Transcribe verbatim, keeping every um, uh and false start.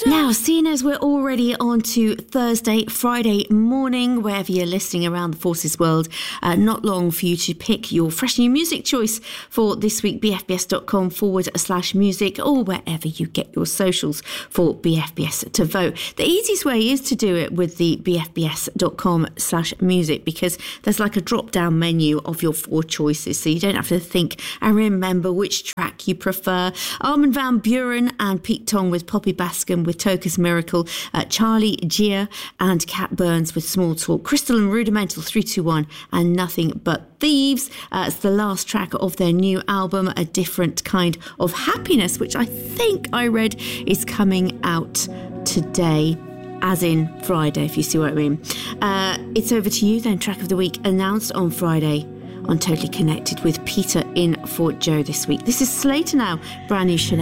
Now, seeing as we're already on to Thursday, Friday morning, wherever you're listening around the Forces world, uh, not long for you to pick your fresh new music choice for this week, bfbs.com forward slash music, or wherever you get your socials for B F B S to vote. The easiest way is to do it with the bfbs.com slash music, because there's like a drop-down menu of your four choices, so you don't have to think and remember which track you prefer. Armin van Buuren and Pete Tong with Poppy Bascom with Toca's Miracle, uh, Charlie Gia and Cat Burns with Small Talk, Crystal and Rudimental three two one and Nothing But Thieves. Uh, it's the last track of their new album, A Different Kind of Happiness, which I think I read is coming out today, as in Friday, if you see what I mean. Uh, it's over to you then. Track of the week announced on Friday on Totally Connected with Peter in for Joe this week. This is Slater now, brand new Chanel.